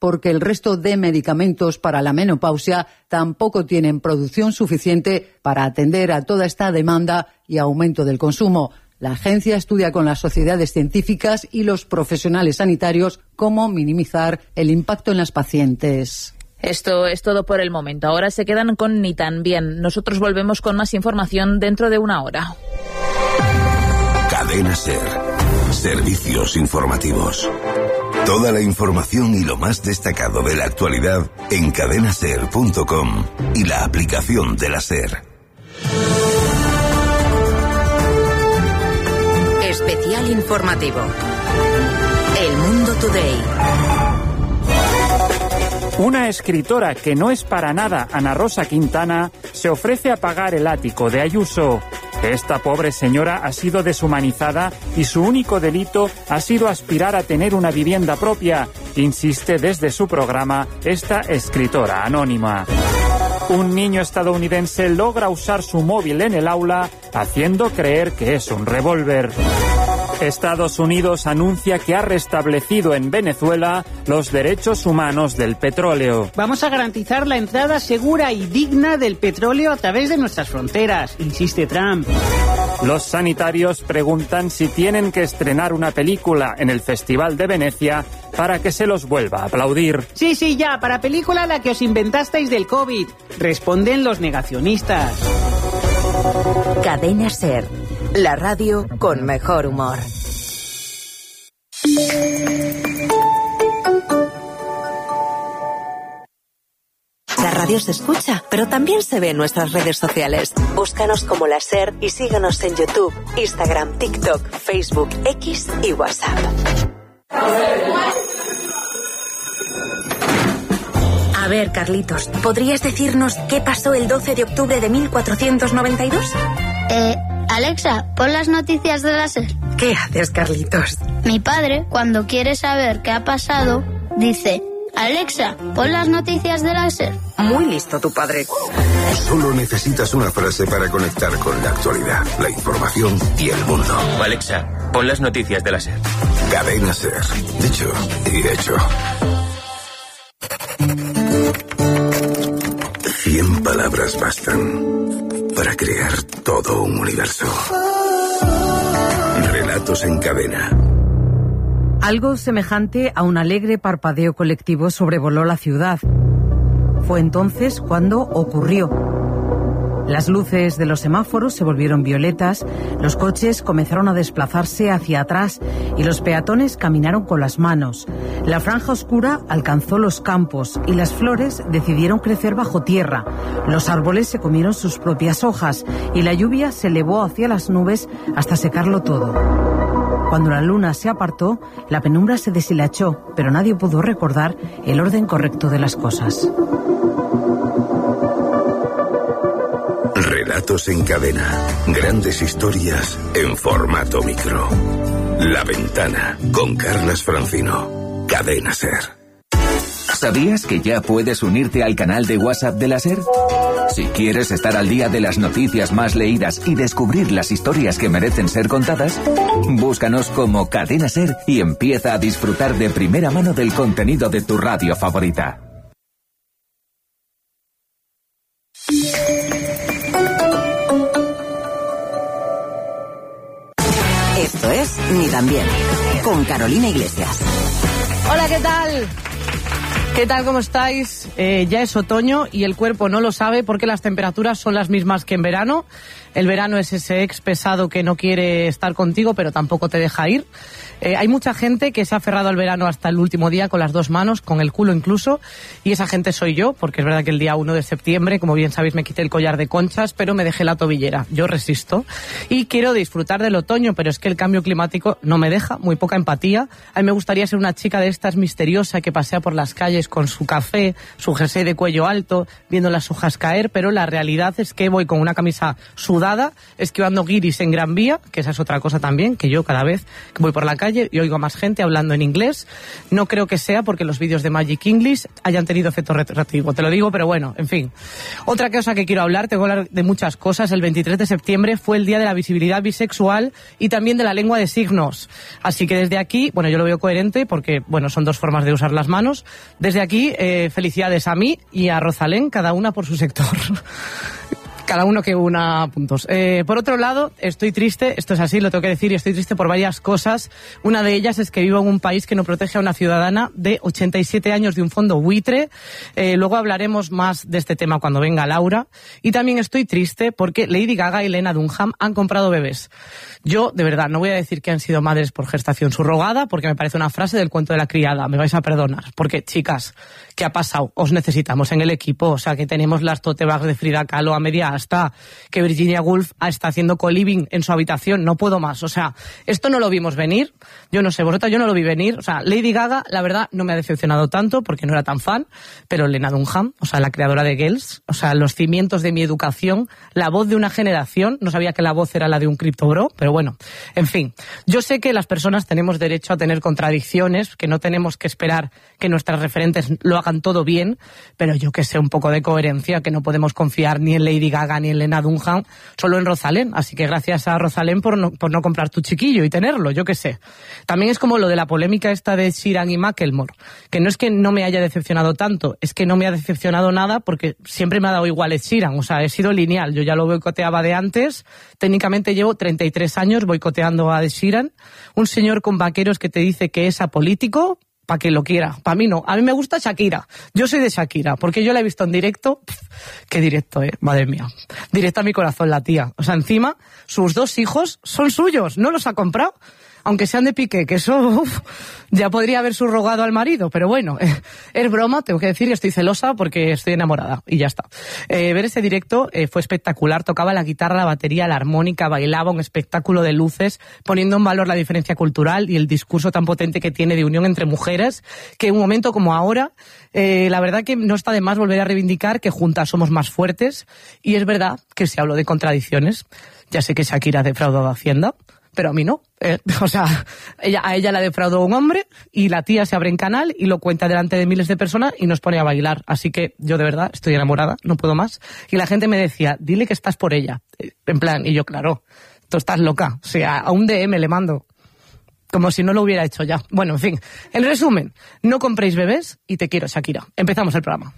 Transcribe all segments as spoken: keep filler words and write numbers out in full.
porque el resto de medicamentos para la menopausia tampoco tienen producción suficiente para atender a toda esta demanda y aumento del consumo. La agencia estudia con las sociedades científicas y los profesionales sanitarios cómo minimizar el impacto en las pacientes. Esto es todo por el momento. Ahora se quedan con Ni Tan Bien. Nosotros volvemos con más información dentro de una hora. Cadena SER. Servicios informativos. Toda la información y lo más destacado de la actualidad en cadena ser punto com y la aplicación de la SER. Especial informativo. El Mundo Today. Una escritora que no es para nada Ana Rosa Quintana se ofrece a pagar el ático de Ayuso. Esta pobre señora ha sido deshumanizada y su único delito ha sido aspirar a tener una vivienda propia, insiste desde su programa esta escritora anónima. Un niño estadounidense logra usar su móvil en el aula haciendo creer que es un revólver. Estados Unidos anuncia que ha restablecido en Venezuela los derechos humanos del petróleo. Vamos a garantizar la entrada segura y digna del petróleo a través de nuestras fronteras, insiste Trump. Los sanitarios preguntan si tienen que estrenar una película en el Festival de Venecia para que se los vuelva a aplaudir. Sí, sí, ya, para película la que os inventasteis del COVID, responden los negacionistas. Cadena SER, la radio con mejor humor. La radio se escucha, pero también se ve en nuestras redes sociales. Búscanos como La SER y síguenos en YouTube, Instagram, TikTok, Facebook, X y WhatsApp. A ver, Carlitos, ¿podrías decirnos qué pasó el doce de octubre de mil cuatrocientos noventa y dos? Eh, Alexa, pon las noticias de la SER. ¿Qué haces, Carlitos? Mi padre, cuando quiere saber qué ha pasado, dice: Alexa, pon las noticias de la SER. Muy listo tu padre. Solo necesitas una frase para conectar con la actualidad, la información y el mundo. Alexa, pon las noticias de la SER. Cadena SER. Dicho y hecho. Cien palabras bastan para crear todo un universo. Relatos en cadena. Algo semejante a un alegre parpadeo colectivo sobrevoló la ciudad. Fue entonces cuando ocurrió. Las luces de los semáforos se volvieron violetas, los coches comenzaron a desplazarse hacia atrás y los peatones caminaron con las manos. La franja oscura alcanzó los campos y las flores decidieron crecer bajo tierra. Los árboles se comieron sus propias hojas y la lluvia se elevó hacia las nubes hasta secarlo todo. Cuando la luna se apartó, la penumbra se deshilachó, pero nadie pudo recordar el orden correcto de las cosas. Relatos en cadena. Grandes historias en formato micro. La Ventana, con Carlas Francino. Cadena SER. ¿Sabías que ya puedes unirte al canal de WhatsApp de la SER? Si quieres estar al día de las noticias más leídas y descubrir las historias que merecen ser contadas, búscanos como Cadena SER y empieza a disfrutar de primera mano del contenido de tu radio favorita. Esto es Ni Tan Bien, con Carolina Iglesias. Hola, ¿qué tal? ¿Qué tal? ¿Cómo estáis? Eh, ya es otoño y el cuerpo no lo sabe porque las temperaturas son las mismas que en verano. El verano es ese ex pesado que no quiere estar contigo pero tampoco te deja ir. Eh, hay mucha gente que se ha aferrado al verano hasta el último día con las dos manos, con el culo incluso, y esa gente soy yo, porque es verdad que el día uno de septiembre, como bien sabéis, me quité el collar de conchas, pero me dejé la tobillera. Yo resisto y quiero disfrutar del otoño, pero es que el cambio climático no me deja, muy poca empatía. A mí me gustaría ser una chica de estas misteriosa que pasea por las calles con su café, su jersey de cuello alto, viendo las hojas caer, pero la realidad es que voy con una camisa sudada sudada, esquivando guiris en Gran Vía, que esa es otra cosa también, que yo cada vez que voy por la calle y oigo a más gente hablando en inglés. No creo que sea porque los vídeos de Magic English hayan tenido efecto retroactivo, te lo digo, pero bueno, en fin. Otra cosa que quiero hablar, tengo que hablar de muchas cosas. El veintitrés de septiembre fue el Día de la Visibilidad Bisexual y también de la Lengua de Signos. Así que desde aquí, bueno, yo lo veo coherente porque, bueno, son dos formas de usar las manos. Desde aquí, eh, felicidades a mí y a Rosalén, cada una por su sector. Cada uno que una puntos. Eh, por otro lado, estoy triste, esto es así, lo tengo que decir, y estoy triste por varias cosas. Una de ellas es que vivo en un país que no protege a una ciudadana de ochenta y siete años de un fondo buitre. Eh, luego hablaremos más de este tema cuando venga Laura. Y también estoy triste porque Lady Gaga y Lena Dunham han comprado bebés. Yo, de verdad, no voy a decir que han sido madres por gestación subrogada, porque me parece una frase del cuento de la criada, me vais a perdonar. Porque, chicas, ¿qué ha pasado? Os necesitamos en el equipo, o sea, que tenemos las tote bags de Frida Kahlo a media asta, que Virginia Woolf está haciendo co-living en su habitación, no puedo más. O sea, esto no lo vimos venir, yo no sé, vosotras, yo no lo vi venir. O sea, Lady Gaga, la verdad, no me ha decepcionado tanto, porque no era tan fan, pero Lena Dunham, o sea, la creadora de Girls, o sea, los cimientos de mi educación, la voz de una generación, no sabía que la voz era la de un cripto bro, pero bueno, en fin. Yo sé que las personas tenemos derecho a tener contradicciones, que no tenemos que esperar que nuestras referentes lo hagan todo bien, pero yo que sé, un poco de coherencia, que no podemos confiar ni en Lady Gaga ni en Lena Dunham, solo en Rosalén. Así que gracias a Rosalén por no, por no comprar tu chiquillo y tenerlo, yo que sé. También es como lo de la polémica esta de Sheeran y Macklemore, que no es que no me haya decepcionado tanto, es que no me ha decepcionado nada porque siempre me ha dado igual Ed Sheeran, o sea, he sido lineal, yo ya lo boicoteaba de antes, técnicamente llevo treinta y tres años boicoteando a Ed Sheeran, un señor con vaqueros que te dice que es apolítico, para que lo quiera, para mí no, a mí me gusta Shakira, yo soy de Shakira, porque yo la he visto en directo, pff, qué directo, eh, madre mía, directa a mi corazón la tía, o sea, encima, sus dos hijos son suyos, no los ha comprado, aunque sean de Piqué, que eso uf, ya podría haber subrogado al marido, pero bueno, eh, es broma, tengo que decir que estoy celosa porque estoy enamorada y ya está. Eh, ver ese directo eh, fue espectacular, tocaba la guitarra, la batería, la armónica, bailaba, un espectáculo de luces, poniendo en valor la diferencia cultural y el discurso tan potente que tiene de unión entre mujeres, que en un momento como ahora, eh, la verdad que no está de más volver a reivindicar que juntas somos más fuertes, y es verdad que se habló de contradicciones. Ya sé que Shakira ha defraudado a Hacienda, pero a mí no. Eh, o sea, ella, a ella la defraudó un hombre y la tía se abre en canal y lo cuenta delante de miles de personas y nos pone a bailar. Así que yo de verdad estoy enamorada, no puedo más. Y la gente me decía, dile que estás por ella. En plan, y yo, claro, tú estás loca. O sea, a un D M le mando. Como si no lo hubiera hecho ya. Bueno, en fin. En resumen, no compréis bebés y te quiero, Shakira. Empezamos el programa.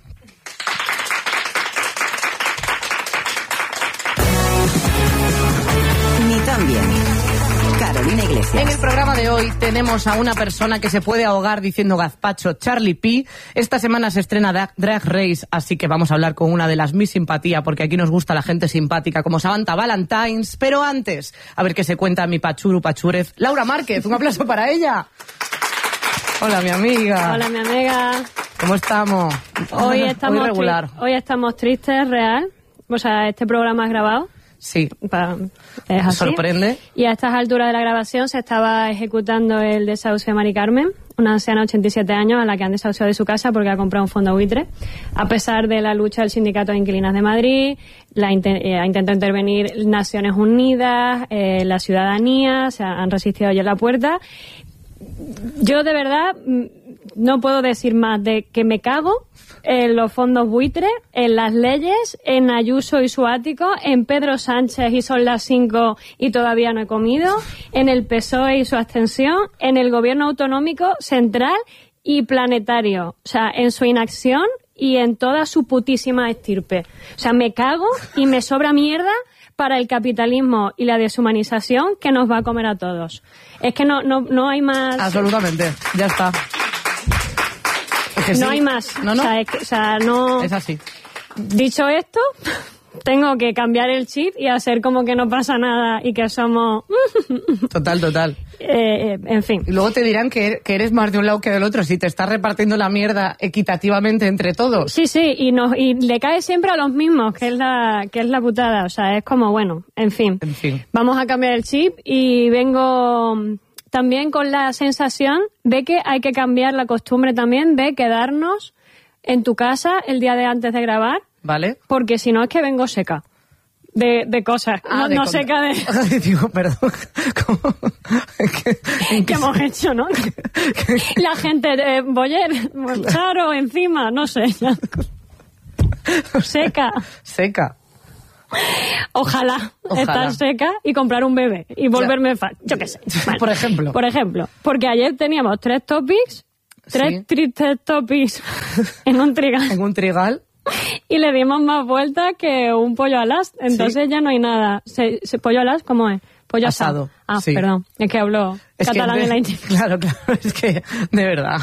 Ni tan bien. Carolina Iglesias. En el programa de hoy tenemos a una persona que se puede ahogar diciendo gazpacho, Charlie P. Esta semana se estrena Drag Race, así que vamos a hablar con una de las Miss Simpatía, porque aquí nos gusta la gente simpática, como Samantha Valentines. Pero antes, a ver qué se cuenta mi pachuru pachurez, Laura Márquez. Un aplauso para ella. Hola, mi amiga. Hola, mi amiga. ¿Cómo estamos? Hoy estamos, hoy regular. Tri- hoy estamos tristes, real. O sea, este programa es grabado. Sí. Pa, es así. Sorprende. Y a estas alturas de la grabación se estaba ejecutando el desahucio de Mari Carmen, una anciana de ochenta y siete años a la que han desahuciado de su casa porque ha comprado un fondo buitre. A pesar de la lucha del Sindicato de Inquilinas de Madrid, la inten- eh, ha intentado intervenir Naciones Unidas, eh, la ciudadanía, se han resistido ya en la puerta. Yo de verdad no puedo decir más de que me cago en los fondos buitres, en las leyes, en Ayuso y su ático, en Pedro Sánchez y son las cinco y todavía no he comido, en el P S O E y su abstención, en el gobierno autonómico central y planetario, o sea, en su inacción y en toda su putísima estirpe. O sea, me cago y me sobra mierda para el capitalismo y la deshumanización que nos va a comer a todos. Es que no, no, no hay más... Absolutamente, ya está. Es que no sí. hay más. No, no. O sea, es, que, o sea, no... Es así. Dicho esto, tengo que cambiar el chip y hacer como que no pasa nada y que somos... Total, total. Eh, en fin. Y luego te dirán que, que eres más de un lado que del otro, si te estás repartiendo la mierda equitativamente entre todos. Sí, sí, y nos y le cae siempre a los mismos, que es la que es la putada. O sea, es como, bueno, en fin. En fin. Vamos a cambiar el chip y vengo también con la sensación de que hay que cambiar la costumbre también de quedarnos en tu casa el día de antes de grabar. Vale. Porque si no es que vengo seca. de, de cosas, Ah, no, de no contra- seca de... Digo, perdón. ¿Cómo? ¿En ¿Qué hemos hecho, no? La gente, eh, Boyer, Charo, encima, no sé. ya. Seca. Seca. Ojalá, Ojalá. estar seca y comprar un bebé y volverme fan. Yo qué sé. Vale. Por ejemplo. Por ejemplo, porque ayer teníamos tres topics, tres Sí. tristes topics en un trigal. En un trigal. Y le dimos más vueltas que un pollo al as. Entonces ya no hay nada. Se, se- ¿Pollo al as cómo es? Pollo asado. Asado, Ah, sí. perdón. Es que hablo Es que catalán de- en la intimidad. Claro, claro, es que, de verdad.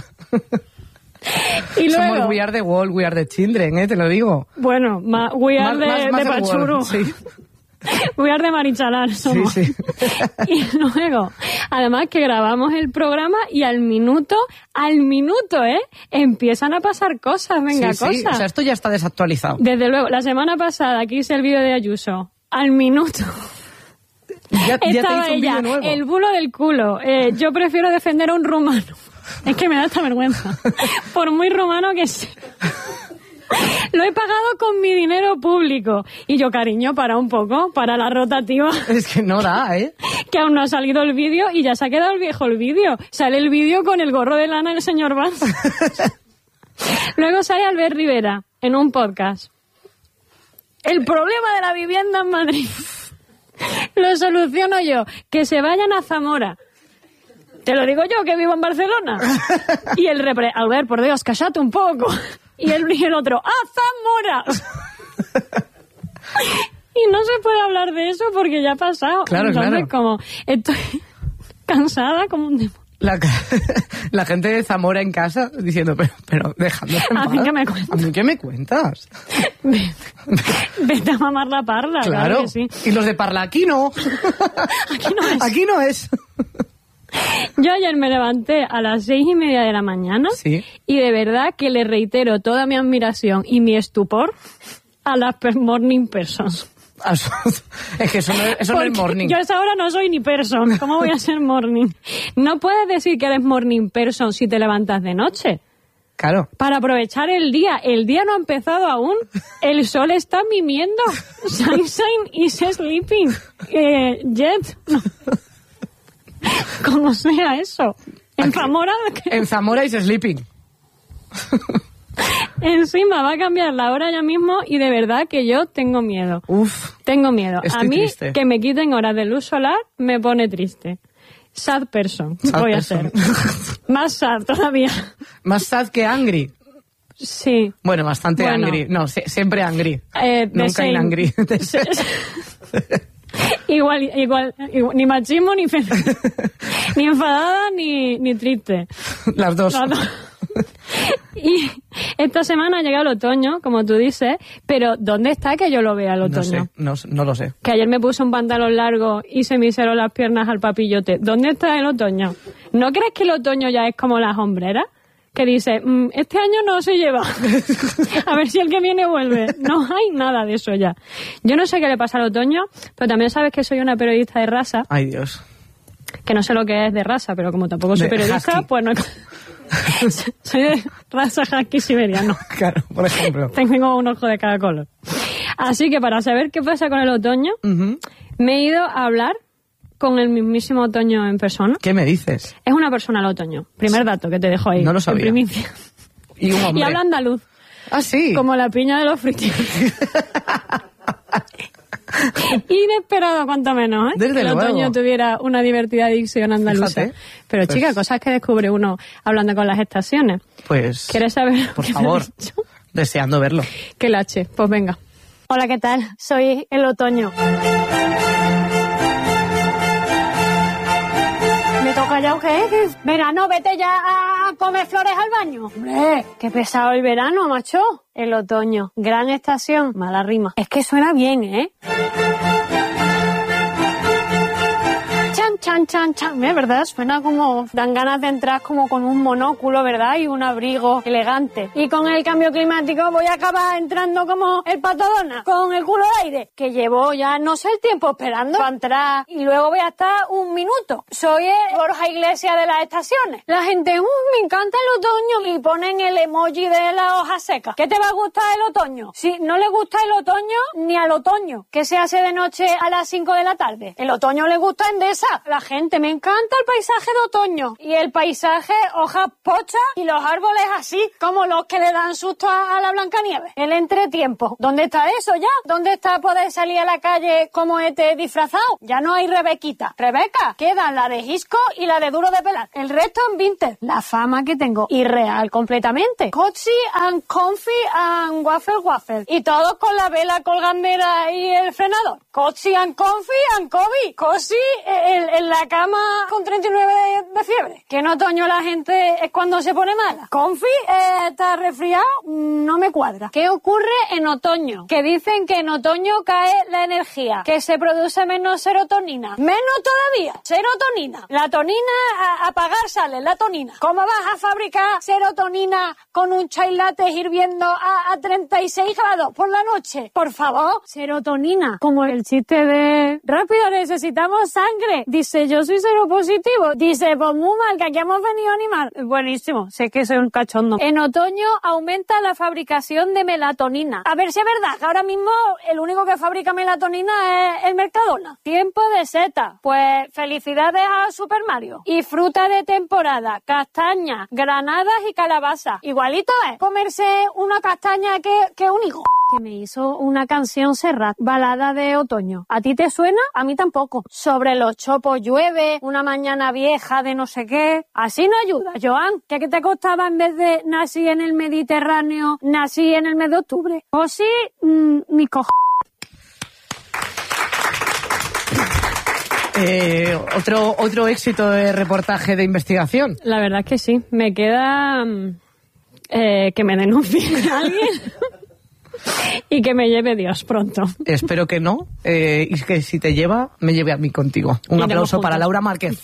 Y luego, Somos We Are the World, We Are the Children, ¿eh? Te lo digo. bueno, ma, we are Más- de, más- más de el Pachuru. World, sí. We are de Marichalar somos. Sí, sí. Y luego, además que grabamos el programa y al minuto, al minuto, ¿eh? Empiezan a pasar cosas, venga, Sí, cosas. sí. O sea, esto ya está desactualizado. Desde luego, la semana pasada que hice el vídeo de Ayuso, al minuto Ya, ya te estaba hizo un ella, vídeo nuevo. el bulo del culo. Eh, yo prefiero defender a un rumano. Es que me da esta vergüenza. Por muy rumano que sea. Lo he pagado con mi dinero público. Y yo, cariño, para un poco, para la rotativa. Es que no da, ¿eh? Que aún no ha salido el vídeo y ya se ha quedado el viejo el vídeo. Sale el vídeo con el gorro de lana del señor Vance. Luego sale Albert Rivera en un podcast. El problema de la vivienda en Madrid. Lo soluciono yo. Que se vayan a Zamora. Te lo digo yo, que vivo en Barcelona. Y el repre... Albert, por Dios, cállate un poco. Y el, y el otro, ¡a Zamora! Y no se puede hablar de eso porque ya ha pasado. Claro, Entonces, claro. como estoy cansada como un demonio. La, ca- la gente de Zamora en casa diciendo, pero, pero déjame en ¿A mí paz. qué me cuentas? ¿A mí qué me cuentas? Vete a mamar la parla, claro, Claro. que sí. Y los de Parla, aquí no. Aquí no es. Aquí no es. Yo ayer me levanté a las seis y media de la mañana Sí. y de verdad que le reitero toda mi admiración y mi estupor a las per- morning persons. Es que eso no es, eso no es Porque morning. Yo a esa hora no soy ni person. ¿Cómo voy a ser morning? No puedes decir que eres morning person si te levantas de noche. Claro. Para aprovechar el día. El día no ha empezado aún. El sol está mimiendo. Sunshine is sleeping. Eh, jet. No. Como sea eso. En Aquí- Zamora... En Zamora is sleeping. Encima va a cambiar la hora ya mismo y de verdad que yo tengo miedo. Uf. Tengo miedo. Estoy a mí triste. que me quiten horas de luz solar me pone triste. Sad person. Sad voy person. a ser. Más sad todavía. Más sad que angry. Sí. Bueno, bastante Bueno. angry. No, se- siempre angry. Eh, the Nunca same. in angry. igual, igual, igual, ni machismo ni fe, ni enfadada ni, ni triste. Las dos. Las dos. Y esta semana ha llegado el otoño, como tú dices, pero ¿dónde está que yo lo vea el No otoño? sé, no, no lo sé. Que ayer me puse un pantalón largo y se me hicieron las piernas al papillote. ¿Dónde está el otoño? ¿No crees que el otoño ya es como las hombreras? Que dice, "Mm, este año no se lleva. A ver si el que viene vuelve". No hay nada de eso ya. Yo no sé qué le pasa al otoño, pero también sabes que soy una periodista de raza, Ay, Dios. que no sé lo que es de raza, pero como tampoco soy De periodista, husky. pues no... Soy de raza husky siberiano. Claro, por ejemplo. Tengo un ojo de cada color. Así que para saber qué pasa con el otoño, Ujú. me he ido a hablar con el mismísimo otoño en persona. ¿Qué me dices? Es una persona el otoño. Primer dato que te dejo ahí. No lo sabía. En primicia. Y un hombre. Y habla andaluz. Ah, sí. Como la piña de los fritos. Inesperado, cuanto menos, ¿eh? Desde que el luego. otoño tuviera una divertida dicción andaluza. Fíjate. Pero, Pues- chica, cosas que descubre uno hablando con las estaciones. Pues, ¿Quieres saber? por qué me favor, ha dicho? deseando verlo. Que lache. Pues venga. Hola, ¿qué tal? Soy el otoño. ¿Me toca ya o qué? ¿Qué es? Verano, vete ya a comer flores al baño. Hombre, qué pesado el verano, macho. El otoño, gran estación, mala rima. Es que suena bien, ¿eh? Chan, chan, chan, chan. ¿Eh? ¿Verdad? Suena como... Dan ganas de entrar como con un monóculo, ¿verdad? Y un abrigo elegante. Y con el cambio climático voy a acabar entrando como el Pato Donald, con el culo al aire. Que llevo ya no sé el tiempo esperando para entrar. Y luego voy a estar un minuto. Soy el Borja Iglesias de las estaciones. La gente, uh, me encanta el otoño. Y ponen el emoji de la hoja seca. ¿Qué te va a gustar el otoño? Si no le gusta el otoño, ni al otoño, que se hace de noche a las cinco de la tarde. El otoño le gusta a Endesa. La gente, me encanta el paisaje de otoño. Y el paisaje, hojas pochas y los árboles así, como los que le dan susto a, a la Blancanieves. El entretiempo. ¿Dónde está eso ya? ¿Dónde está poder salir a la calle como este disfrazado? Ya no hay Rebequita. Rebeca, quedan la de Hisco y la de Duro de Pelar. El resto en Vinted. La fama que tengo. Irreal completamente. Cozy and comfy and waffle waffle. Y todos con la vela colgandera y el frenador. Cozy and comfy and Kobe. Cozy en, en la cama con treinta y nueve de, de fiebre. Que en otoño la gente es cuando se pone mala. Comfy eh, está resfriado, no me cuadra. ¿Qué ocurre en otoño? Que dicen que en otoño cae la energía, que se produce menos serotonina. Menos todavía, serotonina. La tonina a apagar sale, la tonina. ¿Cómo vas a fabricar serotonina con un chai latte hirviendo a, a treinta y seis grados por la noche? Por favor, serotonina. Como el chiste de rápido, necesitamos sangre. Dice, yo soy seropositivo. Dice, pues muy mal, que aquí hemos venido a animar. Buenísimo, sé que soy un cachondo. En otoño aumenta la fabricación de melatonina. A ver si es verdad, que ahora mismo el único que fabrica melatonina es el Mercadona. Tiempo de seta. Pues felicidades a Super Mario. Y fruta de temporada, castañas, granadas y calabaza. Igualito es comerse una castaña que, que un higo. Que me hizo una canción Serrat, balada de otoño. ¿A ti te suena? A mí tampoco. Sobre los chopos llueve, una mañana vieja de no sé qué. Así no ayuda, Joan. ¿Qué te costaba en vez de nací en el Mediterráneo, nací en el mes de octubre? O sí, mmm, mi cojo. Eh, otro, otro éxito de reportaje de investigación. La verdad es que sí. Me queda eh, que me denuncie a alguien. Y que me lleve Dios pronto. Espero que no. Eh, y que si te lleva, me lleve a mí contigo. Un aplauso para Laura Márquez.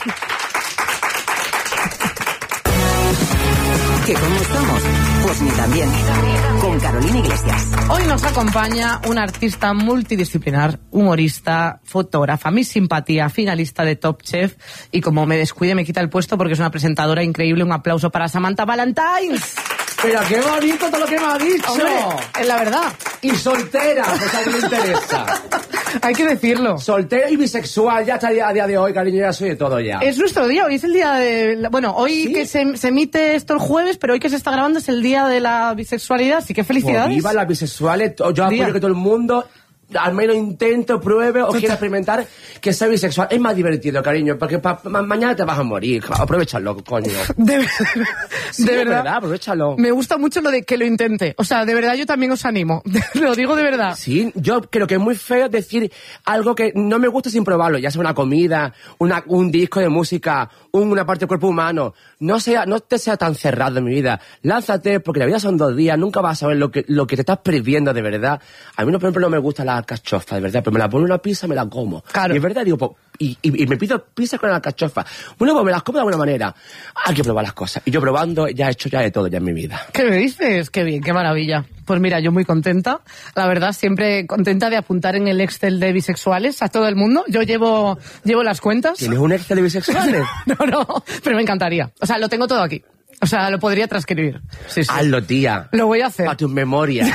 ¿Que cómo estamos? Pues ni tan bien. Con Carolina Iglesias. Hoy nos acompaña una artista multidisciplinar, humorista, fotógrafa, mi simpatía, finalista de Top Chef. Y como me descuide, me quita el puesto porque es una presentadora increíble. Un aplauso para Samantha Valentines. Pero qué bonito todo lo que me ha dicho. Hombre, es la verdad. Y soltera, pues a mí me interesa. Hay que decirlo. Soltera y bisexual, ya está a día de hoy, cariño, ya soy de todo ya. Es nuestro día, hoy es el día de... Bueno, hoy ¿sí? que se, se emite esto el jueves, pero hoy que se está grabando es el día de la bisexualidad, así que felicidades. Pues viva las bisexuales, yo apoyo que todo el mundo... al menos intento, pruebe o quiera experimentar que sea bisexual. Es más divertido, cariño, porque pa, ma, mañana te vas a morir. Aprovechalo, coño. De, de, sí, de verdad, verdad, verdad, aprovechalo. Me gusta mucho lo de que lo intente. O sea, de verdad yo también os animo. Lo digo de verdad. Sí, yo creo que es muy feo decir algo que no me gusta sin probarlo. Ya sea una comida, una, un disco de música, un, una parte del cuerpo humano. No sea, no te sea tan cerrado en mi vida. Lánzate, porque la vida son dos días. Nunca vas a saber lo que, lo que te estás perdiendo de verdad. A mí, por ejemplo, no me gusta la alcachofa, de verdad, pero me la pone una pizza, me la como. Claro. Y es verdad, digo, pues, y, y, y me pido pizza con la alcachofa. Bueno, pues me las como de alguna manera. Hay que probar las cosas. Y yo probando, ya he hecho ya de todo ya en mi vida. ¿Qué me dices? Qué bien, qué maravilla. Pues mira, yo muy contenta. La verdad, siempre contenta de apuntar en el Excel de bisexuales a todo el mundo. Yo llevo, llevo las cuentas. ¿Tienes un Excel de bisexuales? No, no, pero me encantaría. O sea, lo tengo todo aquí. O sea, lo podría transcribir. Sí, sí. Hazlo, tía. Lo voy a hacer. Para tus memorias.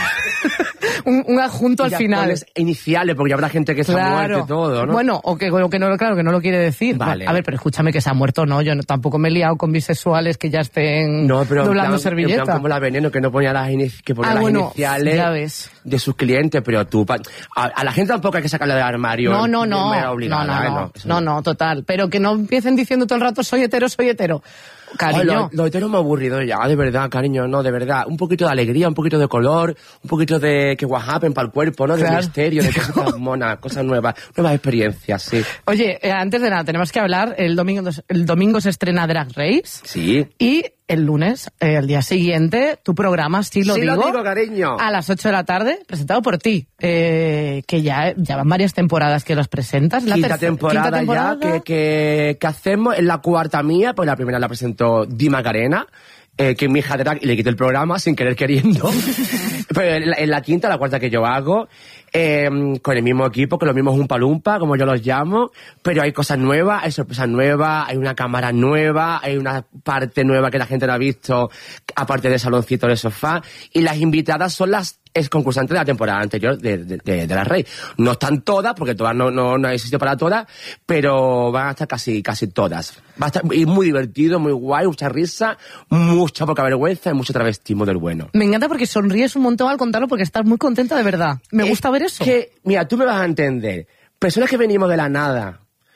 un, un adjunto al final. Iniciales, porque habrá gente que se claro. ha muerto y todo, ¿no? Bueno, o que, o que no, claro, que no lo quiere decir. Vale. A ver, pero escúchame, que se ha muerto, no. Yo no, tampoco me he liado con bisexuales que ya estén no, pero doblando plan, servilleta. En plan como la Veneno, que no ponía las, inici que ponía ah, las bueno, iniciales ya ves. de sus clientes, pero tú... A, a la gente tampoco hay que sacarle del armario. No, no, no. Obligada, no, no, no, no, no, no, total. Pero que no empiecen diciendo todo el rato soy hetero, soy hetero. Cariño. Lo, lo hetero me ha aburrido ya, de verdad, cariño, no, de verdad. Un poquito de alegría, un poquito de color, un poquito de que what happen para el cuerpo, ¿no? De claro. misterio, de cosas monas, cosas nuevas, nuevas experiencias, sí. Oye, eh, antes de nada, tenemos que hablar, el domingo, el domingo se estrena Drag Race. Sí. Y el lunes, eh, el día siguiente, tu programa, sí lo sí digo. Sí lo digo, cariño. A las ocho de la tarde, presentado por ti. Eh, que ya, ya van varias temporadas que los presentas. La quinta, tercera, temporada quinta temporada ya que, que, que hacemos. Es la cuarta mía, pues la primera la presentó Di Macarena. Eh, que es mi hija drag y le quité el programa sin querer queriendo. Pero en la, en la quinta, la cuarta que yo hago, eh, con el mismo equipo, con los mismos Umpa Lumpa, como yo los llamo, pero hay cosas nuevas, hay sorpresas nuevas, hay una cámara nueva, hay una parte nueva que la gente no ha visto, aparte del saloncito de sofá, y las invitadas son las es concursante de la temporada anterior de, de, de, de La Rey. No están todas, porque todas no, no, no existe para todas, pero van a estar casi, casi todas. Va a estar y muy divertido, muy guay, mucha risa, mucha poca vergüenza y mucho travestismo del bueno. Me encanta porque sonríes un montón al contarlo porque estás muy contenta de verdad. Me gusta ver eso. Que, mira, tú me vas a entender. Personas que venimos de la nada,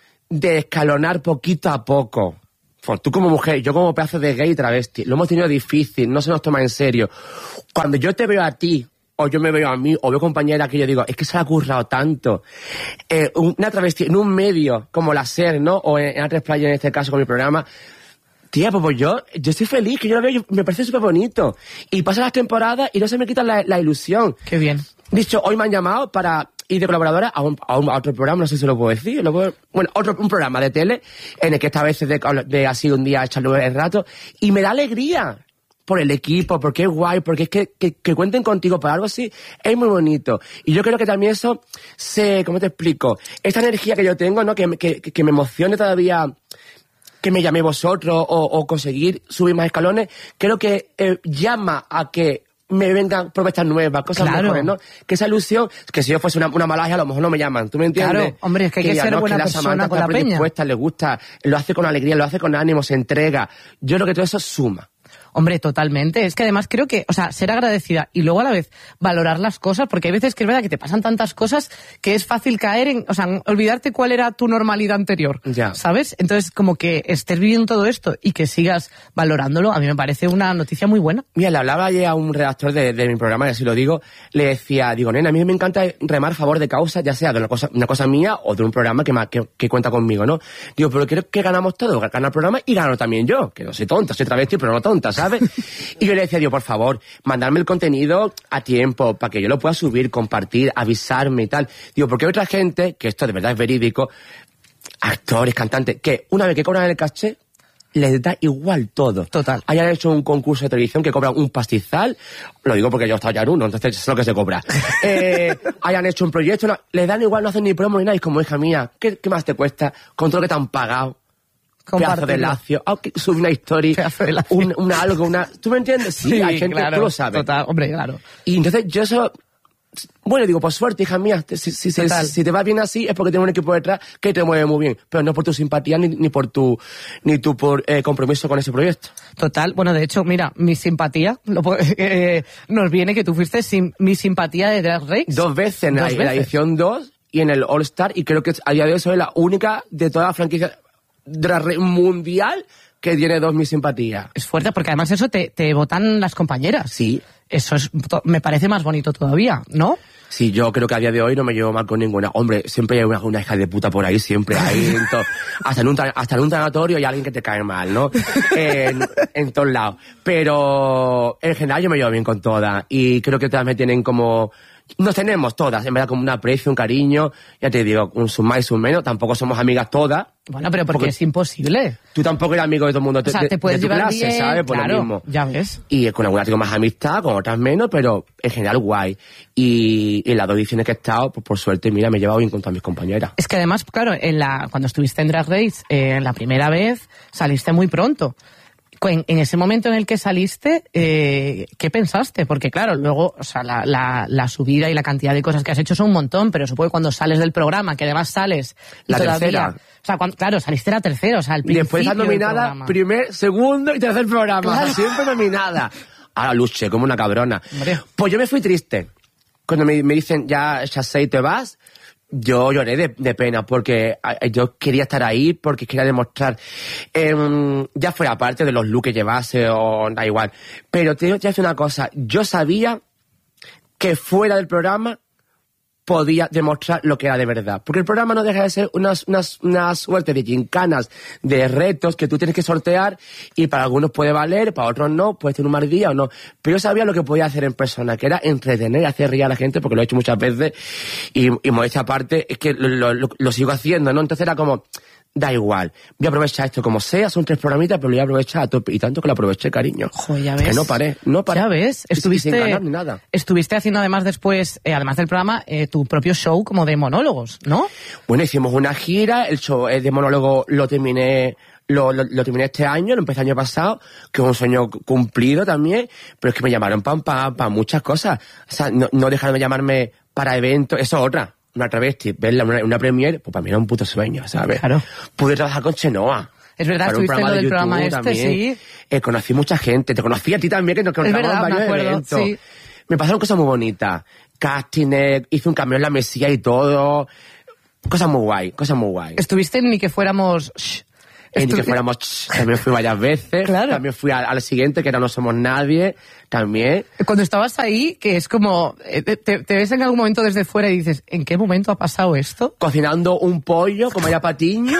de escalonar poquito a poco. Pues tú como mujer, yo como pedazo de gay y travesti, lo hemos tenido difícil, no se nos toma en serio. Cuando yo te veo a ti, o yo me veo a mí, o veo compañera que yo digo, es que se ha currado tanto. Eh, una travesti en un medio como la SER, ¿no? O en, en A tres Playa, en este caso, con mi programa. Tía, pues yo, yo estoy feliz, que yo lo veo, yo, me parece súper bonito. Y pasan las temporadas y no se me quita la, la ilusión. Qué bien. Dicho, hoy me han llamado para ir de colaboradora a, un, a, un, a otro programa, no sé si lo puedo decir. Lo puedo, bueno, otro un programa de tele, en el que esta vez es de, de así un día echarlo el rato. Y me da alegría. Por el equipo, porque es guay, porque es que, que, que cuenten contigo para algo así, es muy bonito. Y yo creo que también eso se, ¿cómo te explico? Esta energía que yo tengo, ¿no? Que, que, que me emocione todavía que me llaméis vosotros o, o conseguir subir más escalones, creo que eh, llama a que me vengan propuestas nuevas, cosas claro. mejores, ¿no? Que esa ilusión, que si yo fuese una, una malaje a lo mejor no me llaman, ¿tú me entiendes? Claro, hombre, es que hay que, que ser ya, buena no, que persona Samantha con la peña. Le gusta, lo hace con alegría, lo hace con ánimo, se entrega. Yo creo que todo eso suma. Hombre, totalmente. Es que además creo que, o sea, ser agradecida y luego a la vez valorar las cosas, porque hay veces que es verdad que te pasan tantas cosas que es fácil caer en, o sea, en olvidarte cuál era tu normalidad anterior, ya. ¿sabes? Entonces, como que estés viviendo todo esto y que sigas valorándolo, a mí me parece una noticia muy buena. Mira, le hablaba ayer a un redactor de, de mi programa, y así lo digo, le decía, digo, nena, a mí me encanta remar a favor de causa, ya sea de una cosa, una cosa mía o de un programa que, que, que cuenta conmigo, ¿no? Digo, pero creo que ganamos todos, gana el programa y gano también yo, que no soy tonta, soy travesti, pero no tonta, ¿sabes? Y yo le decía, digo, por favor, mandarme el contenido a tiempo, para que yo lo pueda subir, compartir, avisarme y tal. Digo, porque hay otra gente, que esto de verdad es verídico, actores, cantantes, que una vez que cobran el caché, les da igual todo. Total. Hayan hecho un concurso de televisión que cobran un pastizal, lo digo porque yo he estado ya en uno, entonces es lo que se cobra. eh, hayan hecho un proyecto, no, les dan igual, no hacen ni promo ni nada, y como hija mía, ¿qué, qué más te cuesta? Con todo lo que te han pagado. Pedazo de lacio, oh, sube una historia, un, una algo, una... ¿Tú me entiendes? Sí, sí hay gente claro, que lo sabe. Total, hombre, claro. Y entonces yo eso... Bueno, digo, por suerte, hija mía, si, si, si, si te va bien así es porque tienes un equipo detrás que te mueve muy bien, pero no por tu simpatía ni, ni por tu ni tu por eh, compromiso con ese proyecto. Total, bueno, de hecho, mira, mi simpatía, lo, eh, nos viene que tú fuiste sin, mi simpatía de Drag Race. Dos veces, en, Dos la, veces. en la edición dos y en el All Star, y creo que a día de hoy soy la única de toda la franquicia Drag Race mundial que tiene dos mi simpatía. Es fuerte, porque además eso te, te votan las compañeras. Sí. Eso es, me parece más bonito todavía, ¿no? Sí, yo creo que a día de hoy no me llevo mal con ninguna. Hombre, siempre hay una, una hija de puta por ahí, siempre hay. En to, hasta, en un, hasta en un tanatorio hay alguien que te cae mal, ¿no? en, en todos lados. Pero en general yo me llevo bien con todas. Y creo que todas me tienen como... Nos tenemos todas, en verdad, como un aprecio, un cariño. Ya te digo, un sum más y sum menos. Tampoco somos amigas todas. Bueno, pero porque, porque es imposible. Tú tampoco eres amigo de todo el mundo. O sea, de, te puedes de tu llevar clase, bien, ¿sabes? Pues claro, lo mismo. Ya ves. Y con algunas tengo más amistad, con otras menos, pero en general guay. Y, y en las dos ediciones que he estado, pues por suerte, mira, me he llevado bien con todas mis compañeras. Es que además, claro, en la cuando estuviste en Drag Race, eh, la primera vez, saliste muy pronto. En, en ese momento en el que saliste, eh, ¿qué pensaste? Porque claro, luego, o sea, la, la, la subida y la cantidad de cosas que has hecho son un montón, pero supongo que cuando sales del programa, que además sales... Y la todavía, tercera. O sea, cuando, claro, saliste la tercera, o sea, al principio después estás nominada primer, segundo y tercer programa. Claro. Siempre nominada. Ahora luché como una cabrona. Hombre. Pues yo me fui triste. Cuando me, me dicen, ya, Shasei, te vas... Yo lloré de, de pena porque yo quería estar ahí, porque quería demostrar, eh, ya fuera parte de los looks que llevase o da igual. Pero te voy a decir una cosa, yo sabía que fuera del programa podía demostrar lo que era de verdad. Porque el programa no deja de ser una, una, una suerte de gincanas, de retos que tú tienes que sortear y para algunos puede valer, para otros no, puede tener un mal día o no. Pero yo sabía lo que podía hacer en persona, que era entretener y hacer reír a la gente, porque lo he hecho muchas veces y, y modestia aparte, es que lo, lo, lo sigo haciendo, ¿no? Entonces era como... Da igual, voy a aprovechar esto como sea, son tres programitas, pero lo voy a aprovechar a tope. Y tanto que lo aproveché, cariño. Jo, ya ves. Que no paré, no paré. Ya ves, estuviste, sin ganar ni nada. Estuviste haciendo además después, eh, además del programa, eh, tu propio show como de monólogos, ¿no? Bueno, hicimos una gira, el show de monólogo lo terminé... Lo, lo, lo terminé este año, lo empecé el año pasado, que es un sueño cumplido también, pero es que me llamaron para pa, pa muchas cosas. O sea, no, no dejaron de llamarme para eventos, eso es otra. Una travesti, verla en una, una premiere, pues para mí era un puto sueño, ¿sabes? Claro. Pude trabajar con Chenoa. Es verdad, estuviste en lo del programa este, también. Sí. Eh, conocí mucha gente, te conocí a ti también, que nos conocimos en varios acuerdo, eventos. Sí. Me pasaron cosas muy bonitas. Casting, eh, hice un cambio en la Mesía y todo. Cosas muy guay, cosas muy guay. Estuviste en Ni que fuéramos... Shh. En Ni que fuéramos... Shh, también fui varias veces. Claro. También fui al, al siguiente, que era No Somos Nadie. También. Cuando estabas ahí, que es como... Te, te ves en algún momento desde fuera y dices, ¿en qué momento ha pasado esto? Cocinando un pollo, como María Patiño.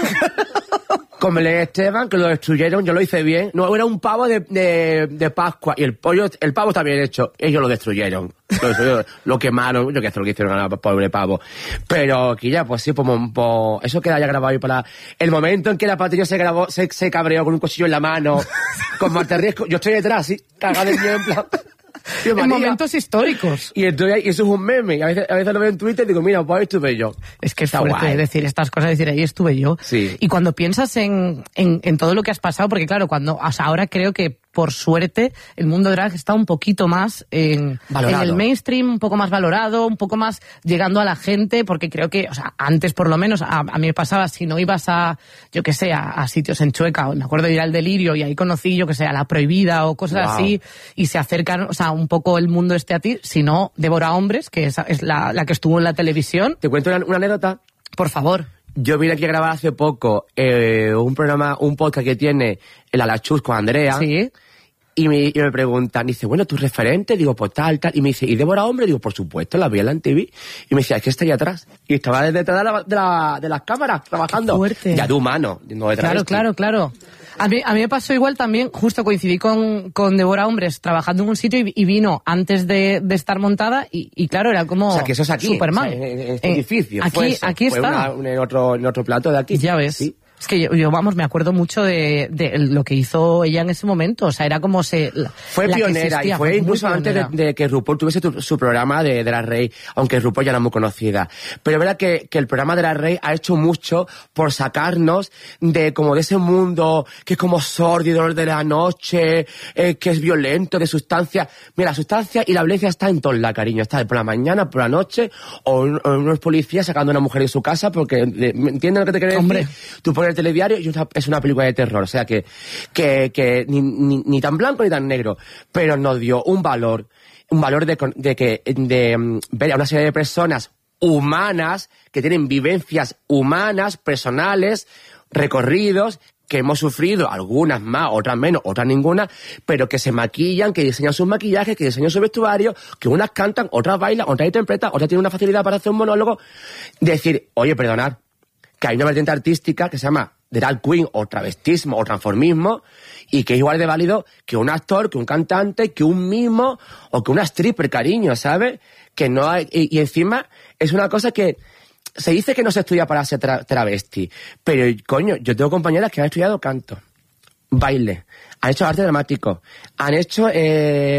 Con Belén Esteban, que lo destruyeron, yo lo hice bien. No, era un pavo de, de, de Pascua, y el pollo, el pavo está bien hecho, ellos lo destruyeron. Lo, destruyeron, lo quemaron, yo qué sé lo que hicieron al pobre pavo. Pero aquí ya, pues sí, pues, pues eso queda ya grabado ahí para... El momento en que la Patiño se grabó, se, se cabreó con un cuchillo en la mano, con Marta Riesco, yo estoy detrás, así, cagado de miedo, en plan... Tío, en momentos históricos. Y, entonces, y eso es un meme. A veces, a veces lo veo en Twitter y digo, mira, pues ahí estuve yo. Es que es fuerte guay decir estas cosas, decir, ahí estuve yo. Sí. Y cuando piensas en, en, en todo lo que has pasado, porque claro, cuando, o sea, ahora creo que por suerte el mundo drag está un poquito más en, en el mainstream, un poco más valorado, un poco más llegando a la gente, porque creo que, o sea, antes por lo menos, a, a mí me pasaba, si no ibas a, yo qué sé, a, a sitios en Chueca, me acuerdo de ir al Delirio y ahí conocí, yo qué sé, a La Prohibida o cosas wow. así, y se acercan, o sea, un poco el mundo este a ti, si no, Débora Hombres, que es, es la, la que estuvo en la televisión. ¿Te cuento una, una anécdota? Por favor. Yo vine aquí a grabar hace poco eh, un programa, un podcast que tiene el Alachus con Andrea. Sí. Y me, y me preguntan, dice, bueno, ¿tu referente? Digo, pues tal, tal. Y me dice, ¿y Débora Hombre? Digo, por supuesto, la vi en la T V. Y me decía, es que está ahí atrás. Y estaba detrás de, la, de, la, de las cámaras, trabajando. Qué fuerte. Ya de humano, no detrás. Claro, claro, claro. A mí, a mí me pasó igual también, justo coincidí con, con Débora Hombres trabajando en un sitio y, y vino antes de, de estar montada y, y claro, era como o sea, que eso es aquí, Superman. O sea, en este edificio. Aquí, fue eso. aquí fue está. Una, en, otro, en otro plato de aquí. Ya ves. Sí. Es que yo, yo, vamos, me acuerdo mucho de, de lo que hizo ella en ese momento. O sea, era como se... La, fue la pionera, y fue, fue incluso antes de, de que RuPaul tuviese tu, su programa de, de la Rey, aunque RuPaul ya era muy conocida. Pero es verdad que, que el programa de la Rey ha hecho mucho por sacarnos de como de ese mundo que es como sórdido de la noche, eh, que es violento, de sustancias. Mira, la sustancia y la violencia está en todos lados, cariño. Está por la mañana, por la noche, o, o unos policías sacando a una mujer de su casa porque... ¿Entiendes lo que te quiero decir? Hombre. Tú pones el telediario y es una película de terror, o sea que, que, que ni, ni, ni tan blanco ni tan negro, pero nos dio un valor, un valor de, de que, de um, ver a una serie de personas humanas, que tienen vivencias humanas, personales, recorridos, que hemos sufrido, algunas más, otras menos, otras ninguna, pero que se maquillan, que diseñan sus maquillajes, que diseñan su vestuario, que unas cantan, otras bailan, otras interpretan, otras tienen una facilidad para hacer un monólogo, decir, oye, perdonad, que hay una vertiente artística que se llama drag queen o travestismo o transformismo y que es igual de válido que un actor, que un cantante, que un mimo o que una stripper, cariño, ¿sabes? Que no hay, y, y encima es una cosa que se dice que no se estudia para ser tra- travesti, pero coño, yo tengo compañeras que han estudiado canto, baile, han hecho arte dramático, han hecho eh,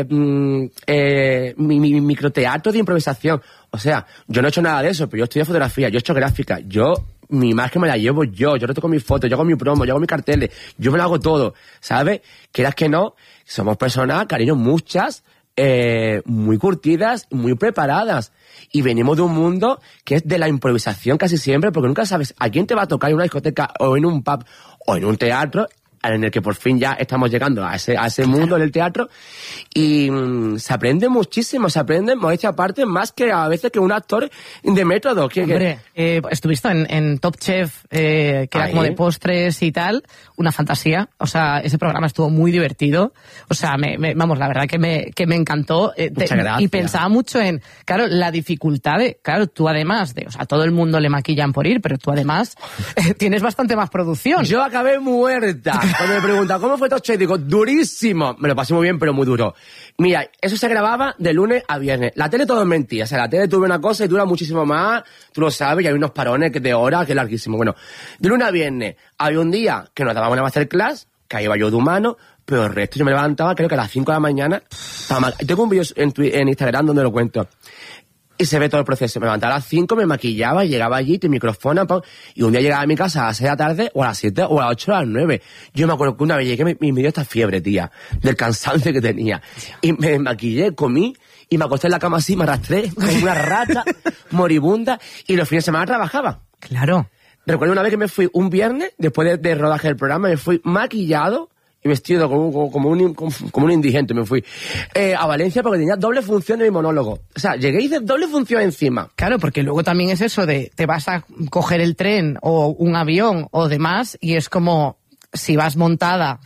eh, mi, mi, microteatro de improvisación. O sea, yo no he hecho nada de eso, pero yo estudié fotografía, yo he hecho gráfica, yo, mi imagen me la llevo yo, yo retoco mis fotos, yo hago mi promo, yo hago mis carteles, yo me lo hago todo, ¿sabes? Quieras que no, somos personas, cariño, muchas, eh, muy curtidas, muy preparadas. Y venimos de un mundo que es de la improvisación casi siempre, porque nunca sabes a quién te va a tocar en una discoteca o en un pub o en un teatro en el que por fin ya estamos llegando a ese, a ese mundo del teatro, y mmm, se aprende muchísimo, se aprende, modestia aparte, más que a veces que un actor de método. Que, Hombre, eh, estuviste en, en Top Chef, eh, que era Ahí. como de postres y tal, una fantasía, o sea, ese programa estuvo muy divertido, o sea, me, me, vamos, la verdad que me, que me encantó, eh, te, Muchas gracias. y pensaba mucho en, claro, la dificultad de, claro, tú además de, o sea, todo el mundo le maquillan por ir, pero tú además eh, tienes bastante más producción. Yo acabé muerta. Cuando me preguntan, ¿cómo fue Top Chef? Digo, durísimo. Me lo pasé muy bien, pero muy duro. Mira, eso se grababa de lunes a viernes. La tele todo es mentira. O sea, la tele tuve una cosa y dura muchísimo más. Tú lo sabes, y hay unos parones de horas que es larguísimo. Bueno, de lunes a viernes había un día que nos daban una masterclass, que ahí iba yo de humano, pero el resto yo me levantaba, creo que a las cinco de la mañana. Estaba mal. Tengo un vídeo en, en Instagram donde lo cuento. Y se ve todo el proceso. Me levantaba a las cinco, me maquillaba, llegaba allí, te micrófono, pam, y un día llegaba a mi casa a las seis de la tarde, o a las siete, o a las ocho, o a las nueve. Yo me acuerdo que una vez llegué y me, me dio esta fiebre, tía, del cansancio que tenía. Y me maquillé, comí, y me acosté en la cama así, me arrastré, como una rata moribunda, y los fines de semana trabajaba. Claro. Recuerdo una vez que me fui un viernes, después de, de rodaje del programa, me fui maquillado, y vestido como, como, como, un, como, como un indigente, me fui eh, a Valencia porque tenía doble función de mi monólogo. O sea, llegué y hice doble función encima. Claro, porque luego también es eso de te vas a coger el tren o un avión o demás y es como si vas montada,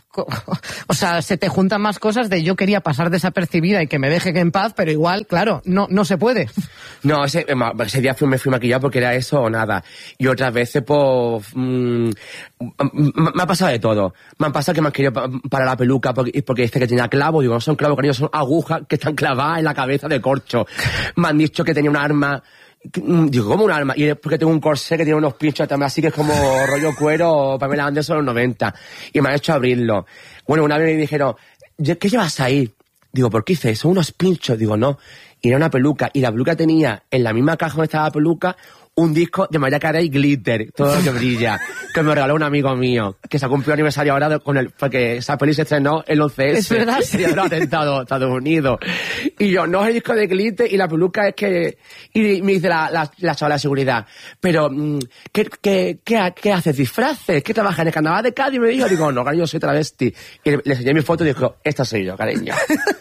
o sea, se te juntan más cosas de yo quería pasar desapercibida y que me dejen en paz, pero igual, claro, no no se puede. No, ese, ese día fui, me fui maquillado porque era eso o nada. Y otras veces, pues, mmm, me ha pasado de todo. Me han pasado que me han querido para la peluca porque, porque dice que tenía clavos. Digo, no son clavos, cariño, son agujas que están clavadas en la cabeza de corcho. Me han dicho que tenía un arma. Digo, ¿cómo un arma? Y es porque tengo un corsé que tiene unos pinchos también, así que es como rollo cuero Pamela Anderson en los noventa. Y me han hecho abrirlo. Bueno, una vez me dijeron, ¿qué llevas ahí? Digo, ¿por qué hice eso? Unos pinchos. Digo, no. Y era una peluca. Y la peluca tenía, en la misma caja donde estaba la peluca, un disco de Mariah Carey Glitter, todo lo que brilla, que me regaló un amigo mío, que se cumplió aniversario ahora con el, porque esa peli se estrenó el once ese. Es verdad. Y el atentado a Estados Unidos. Y yo, no es el disco de Glitter y la peluca es que... Y me dice la, la, la chavala de seguridad, pero, ¿qué, qué, qué, qué haces? ¿Disfraces? ¿Qué trabajas en el carnaval de Cádiz? Y me dijo, digo, no, cariño, soy travesti. Y le, le enseñé mi foto y dijo, esta soy yo, cariño.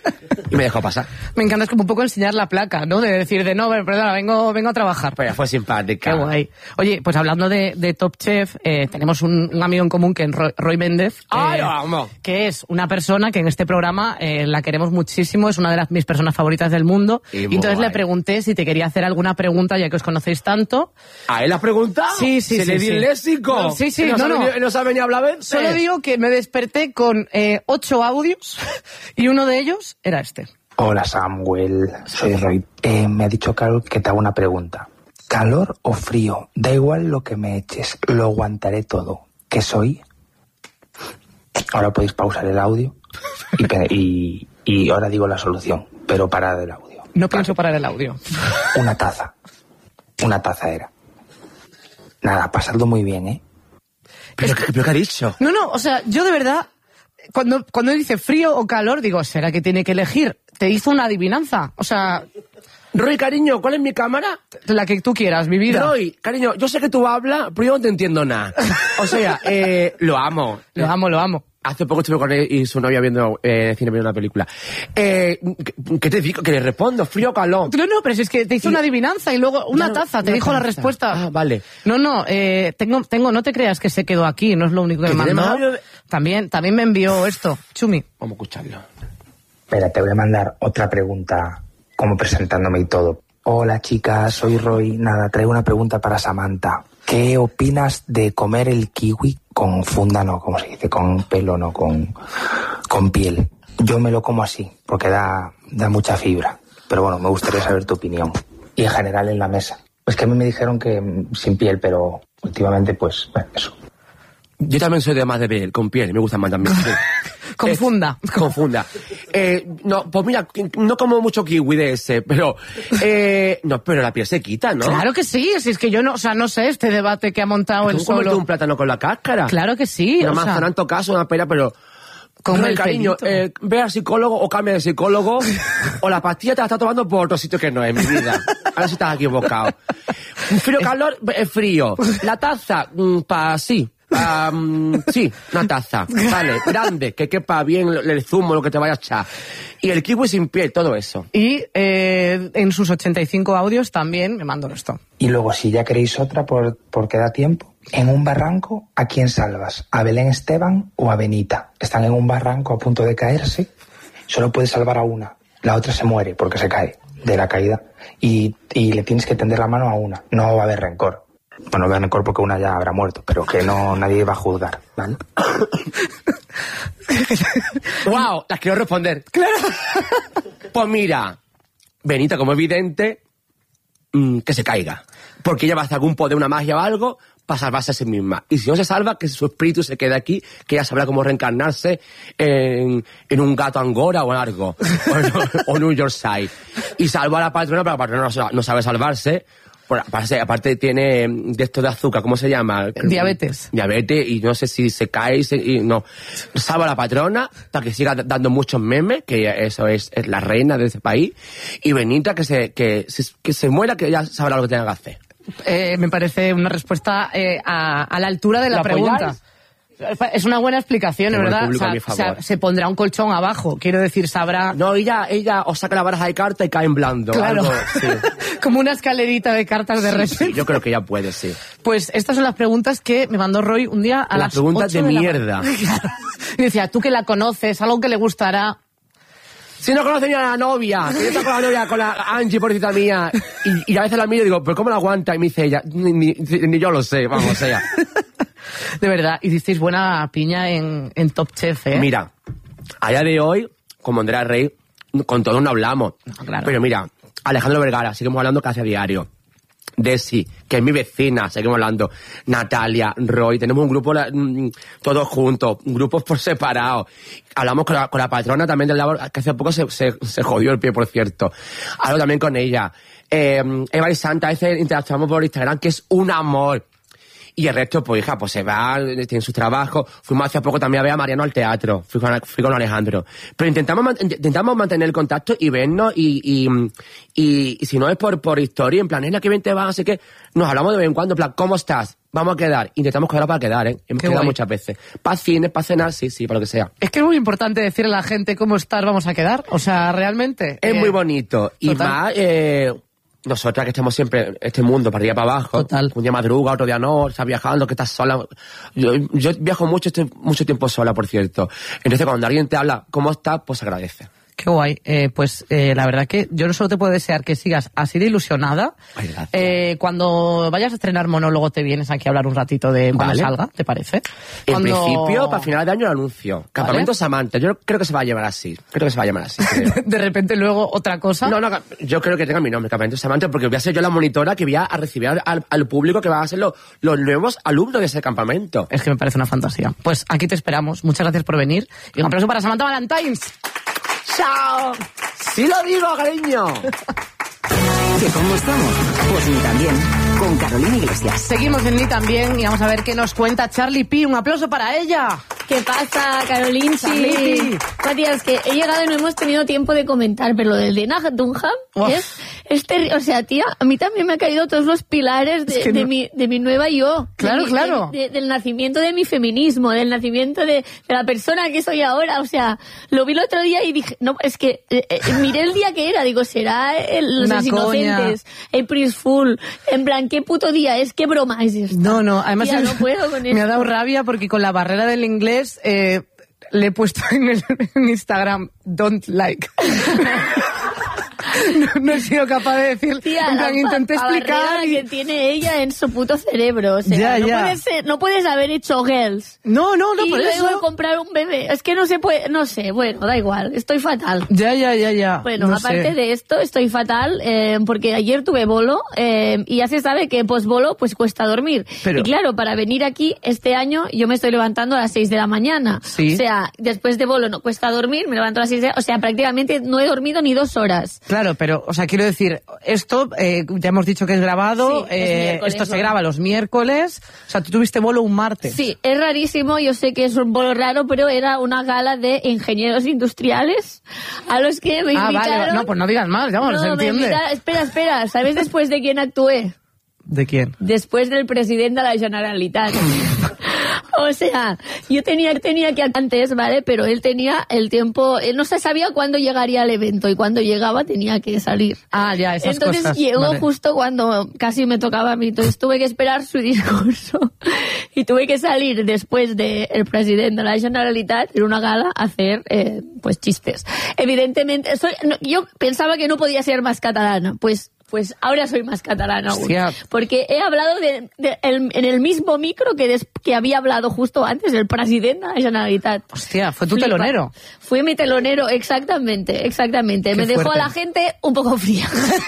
Y me dejó pasar. Me encanta, es como un poco enseñar la placa, ¿no? De decir, de no, perdona, vengo, vengo a trabajar. Pues fue simpática. Qué guay. Oye, pues hablando de, de Top Chef, eh, tenemos un, un amigo en común que es Roy, Roy Méndez. ¡Ay, eh, vamos! Que es una persona que en este programa eh, la queremos muchísimo, es una de las mis personas favoritas del mundo. Y Y entonces guay. le pregunté si te quería hacer alguna pregunta, ya que os conocéis tanto. ¿A él has preguntado? Sí, sí, ¿Se sí. le di sí. el léxico? No, sí, sí, ¿No no, sabe no. ni- no sabe ni hablar veces? Solo digo que me desperté con eh, ocho audios y uno de ellos era este. Hola Samuel, soy Roy. Eh, me ha dicho Carol que te hago una pregunta. ¿Calor o frío? Da igual lo que me eches, lo aguantaré todo. ¿Qué soy? Ahora podéis pausar el audio y, pe- y, y ahora digo la solución, pero parad el audio. No pienso parar el audio. Una taza. Una taza era. Nada, pasadlo muy bien, ¿eh? ¿Pero, qué- pero qué ha dicho? No, no, o sea, yo de verdad, cuando, cuando dice frío o calor, digo, ¿será que tiene que elegir? Te hizo una adivinanza. O sea, Roy, cariño, ¿cuál es mi cámara? la que tú quieras, mi vida. Roy, cariño, yo sé que tú hablas, pero yo no te entiendo nada. O sea, eh, lo amo. Lo amo, lo amo. Hace poco estuve con él y su novia viendo eh, cine, viendo una película. Eh, ¿qué, qué te digo? Que le respondo, frío o calor. No, no, pero si es que te hizo Y- una adivinanza y luego una No, taza, te una dijo la taza. respuesta. Ah, vale. No, no, eh, tengo, tengo, no te creas que se quedó aquí, no es lo único que ¿Que me tiene mandó. más audio de- También, también me envió esto, Chumi. Vamos a escucharlo. Espera, te voy a mandar otra pregunta, como presentándome y todo. Hola chicas, soy Roy. Nada, traigo una pregunta para Samantha. ¿Qué opinas de comer el kiwi con funda, no, como se dice, con pelo, no, con, con piel? Yo me lo como así, porque da, da mucha fibra. Pero bueno, me gustaría saber tu opinión. Y en general en la mesa. Es que a mí me dijeron que mm, sin piel, pero últimamente pues, bueno, eso. Yo también soy de más de piel, con piel, me gusta más también. Sí. Confunda. Eh, confunda. Eh, no, pues mira, no como mucho kiwi de ese, pero... Eh, no, pero la piel se quita, ¿no? Claro que sí, si es que yo no, o sea, no sé este debate que ha montado el ¿Tú comerte solo. un plátano con la cáscara? Claro que sí, Una o sea, manzana en todo caso, una pera, pero... con Roy, el cariño, pelito. eh, ve al psicólogo o cambia de psicólogo o la pastilla te la estás tomando por otro sitio que no es, mi vida. Ahora sí estás equivocado. Frío, calor, eh, frío. La taza, mm, pa sí. Um, sí, una taza. Vale, grande, que quepa bien el zumo, lo que te vaya a echar. Y el kiwi sin piel, todo eso. Y eh, en sus ochenta y cinco audios también me mandó esto. Y luego, si ya queréis otra, por, porque da tiempo, en un barranco, ¿a quién salvas? ¿A Belén Esteban o a Benita? Están en un barranco a punto de caerse, solo puedes salvar a una. La otra se muere porque se cae de la caída. Y, y le tienes que tender la mano a una. No va a haber rencor. Bueno, no va a haber rencor porque una ya habrá muerto, pero que no nadie va a juzgar, ¿vale? ¡Wow! Las quiero responder. Claro. Pues mira, Benita, como evidente, mmm, que se caiga. Porque ella va a hacer algún poder, una magia o algo, para salvarse a sí misma. Y si no se salva, que su espíritu se quede aquí, que ella sabrá cómo reencarnarse en, en un gato angora o algo. O en un Yorkshire. Y salva a la patrona, pero la patrona no, no sabe salvarse. Bueno, aparte tiene de esto de azúcar, ¿cómo se llama? Diabetes. Diabetes, y no sé si se cae y, se, y no. Salva a la patrona para que siga dando muchos memes, que eso es, es la reina de ese país. Y Benita, que se, que, que se muera, que ya sabrá lo que tenga que hacer. Eh, me parece una respuesta eh, a, a la altura de la pregunta. Apoyáis? Es una buena explicación, Tengo ¿verdad? el O sea, público a mi o sea, favor. se pondrá un colchón abajo, quiero decir, sabrá... No, ella, ella os saca la baraja de carta y cae en blando. Claro. Algo, sí. Como una escalerita de cartas de Sí, reserva. sí, yo creo que ella puede, sí. Pues estas son las preguntas que me mandó Roy un día a Las las preguntas ocho de la mierda. mañana. Claro. Y decía, tú que la conoces, algo que le gustará... Si no conoce ni a la novia, que yo estoy con la novia, con la Angie, pobrecita mía, y, y a veces la miro y digo, ¿pero cómo la aguanta? Y me dice ella, ni, ni, ni yo lo sé, vamos, o sea. De verdad, hicisteis buena piña en, en Top Chef, ¿eh? Mira, a día de hoy, como Andrea Rey, con todos no hablamos. No, claro. Pero mira, Alejandro Vergara, seguimos hablando casi a diario. Desi, que es mi vecina, seguimos hablando. Natalia, Roy, tenemos un grupo mm, todos juntos, grupos por separado. Hablamos con la, con la patrona también del labor, que hace poco se, se, se jodió el pie, por cierto. Hablo también con ella. Eh, Eva y Santa, a veces interactuamos por Instagram, que es un amor. Y el resto, pues hija, pues se va, tiene su trabajo. Fuimos hace poco también a ver a Mariano al teatro. Fui con, fui con Alejandro. Pero intentamos, intentamos mantener el contacto y vernos y, y, y, y si no es por, por historia, en plan, nena, que bien te va, así que nos hablamos de vez en cuando, en plan, ¿cómo estás? Vamos a quedar. Intentamos quedar para quedar, ¿eh? Hemos Qué quedado guay. muchas veces. Para cine, para cenar, sí, sí, para lo que sea. Es que es muy importante decirle a la gente cómo estás, vamos a quedar. O sea, realmente... Es eh, muy bonito. Y total. más, eh, nosotras que estamos siempre en este mundo, para arriba para abajo. Total. Un día madruga, otro día no, estás viajando, que estás sola. Yo, yo viajo mucho, estoy mucho tiempo sola, por cierto. Entonces, cuando alguien te habla, ¿cómo estás? Pues agradece. Qué guay. Eh, pues eh, la verdad que yo no solo te puedo desear que sigas así de ilusionada. Ay, gracias. Eh, cuando vayas a estrenar monólogo te vienes aquí a hablar un ratito de cuando Vale. salga, ¿te parece? En Cuando- principio, para final de año el anuncio. Campamento Samantha. Yo creo que se va a llamar así. Creo que se va a llamar así. creo. De repente luego otra cosa. No, no, yo creo que tenga mi nombre, Campamento Samantha, porque voy a ser yo la monitora que voy a recibir al, al público que van a ser los, los nuevos alumnos de ese campamento. Es que me parece una fantasía. Pues aquí te esperamos. Muchas gracias por venir. Y un aplauso para Samantha Valentines. ¡Chao! ¡Sí lo digo, cariño! ¿Que cómo estamos? Pues ni también, con Carolina Iglesias. Seguimos en Ni también y vamos a ver qué nos cuenta Charlie P. Un aplauso para ella. ¿Qué pasa, Carolinchi? Charlie. Matías, que he llegado y no hemos tenido tiempo de comentar, pero lo del Dena Dunham Uf. es, es terri- O sea, tía, a mí también me han caído todos los pilares de, Es que de no- mi, de mi nueva yo. Claro, De mi- claro. de- de- del nacimiento de mi feminismo, del nacimiento de, de la persona que soy ahora. O sea, lo vi el otro día y dije, no, es que eh, eh, miré el día que era, digo, será el, los Una inocentes, April Fool. En plan, ¿qué puto día es? ¿Qué broma es esta? No, no, además Tía, es- no puedo con me ha esto. dado rabia porque con la barrera del inglés eh, le he puesto en, el, en Instagram don't like. No, no he sido capaz de decir. Tía, en plan, la intenté pa- explicar. barrera que tiene ella en su puto cerebro. O sea, Ya, no, ya. Puedes ser- no puedes haber hecho girls. No, no, no, y por luego eso. comprar un bebé. Es que no se puede, no sé, bueno, da igual, estoy fatal. Ya, ya, ya, ya. Bueno, No aparte sé. de esto, estoy fatal eh, porque ayer tuve bolo eh, y ya se sabe que post-bolo pues cuesta dormir. Pero- Y claro, para venir aquí este año yo me estoy levantando a las seis de la mañana. Sí. O sea, después de bolo no cuesta dormir, me levanto a las seis de... O sea, prácticamente no he dormido ni dos horas. Claro, pero, o sea, quiero decir, esto, eh, ya hemos dicho que es grabado, Sí, es eh, miércoles, esto se ¿no? graba los miércoles, o sea, tú tuviste bolo un martes. Sí, es rarísimo, yo sé que es un bolo raro, pero era una gala de ingenieros industriales a los que me Ah, invitaron. vale, no, pues no digas más, ya, bueno, No, se me entiende. invitaron- Espera, espera, ¿sabes después de quién actué? ¿De quién? Después del presidente de la Generalitat. O sea, yo tenía, tenía que antes, ¿vale? Pero él tenía el tiempo, él no se sabía cuándo llegaría al evento y cuando llegaba tenía que salir. Ah, ya, esas Entonces cosas. llegó Vale. justo cuando casi me tocaba a mí, entonces tuve que esperar su discurso y tuve que salir después del presidente de la Generalitat en una gala a hacer, eh, pues, chistes. Evidentemente, soy, no, yo pensaba que no podía ser más catalana, pues... Pues ahora soy más catalana aún. Hostia. Porque he hablado de, de, el, en el mismo micro que, des, que había hablado justo antes el presidente de la Generalitat. Hostia, fue tu Flipa. telonero. Fue mi telonero, exactamente, exactamente. Qué Me dejó fuerte. a la gente un poco fría.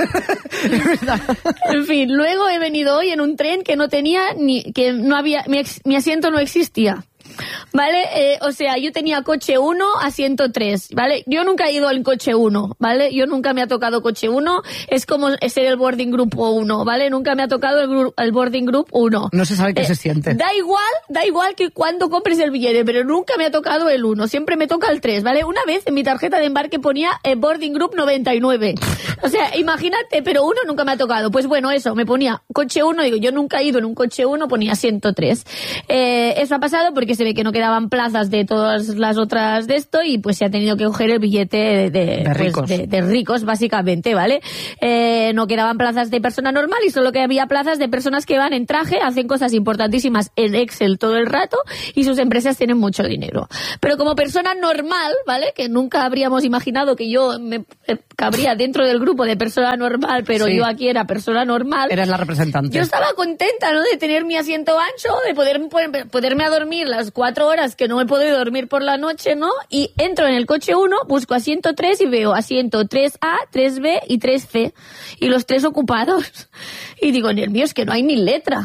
En fin, luego he venido hoy en un tren que no tenía ni, que no había, mi, ex, mi asiento no existía. ¿Vale? Eh, o sea, yo tenía coche uno, asiento tres, ¿vale? Yo nunca he ido al coche uno, ¿vale? Yo nunca me ha tocado coche uno, es como ser el boarding group uno, ¿vale? Nunca me ha tocado el, gru- el boarding group uno. No se sabe qué Eh, se siente. Da igual, da igual que cuando compres el billete, pero nunca me ha tocado el uno, siempre me toca el tres, ¿vale? Una vez en mi tarjeta de embarque ponía eh, boarding group noventa y nueve. O sea, imagínate, pero uno nunca me ha tocado. Pues bueno, eso, me ponía coche uno, digo, yo nunca he ido en un coche uno, ponía ciento tres. Eh, eso ha pasado porque se ve que no quedaban plazas de todas las otras de esto y pues se ha tenido que coger el billete de, de, De pues, ricos. de, de ricos, básicamente, ¿vale? Eh, no quedaban plazas de persona normal y solo que había plazas de personas que van en traje, hacen cosas importantísimas en Excel todo el rato y sus empresas tienen mucho dinero. Pero como persona normal, ¿vale? Que nunca habríamos imaginado que yo me eh, cabría dentro del grupo de persona normal, pero Sí. yo aquí era persona normal. Eras la representante. Yo estaba contenta, ¿no? De tener mi asiento ancho, de poder, poder- poderme a dormir las cuatro horas que no he podido dormir por la noche, ¿no? Y entro en el coche uno, busco asiento tres y veo asiento tres A, tres B y tres C. Y los tres ocupados. Y digo, en el mío es que no hay ni letra.